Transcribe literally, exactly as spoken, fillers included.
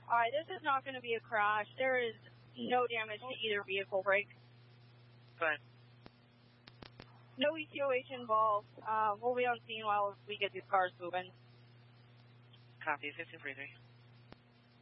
Alright, this is not going to be a crash. There is no damage to either vehicle brake. Fine. No E T O H involved. Uh, we'll be on scene while we get these cars moving. Copy, fifteen forty-three.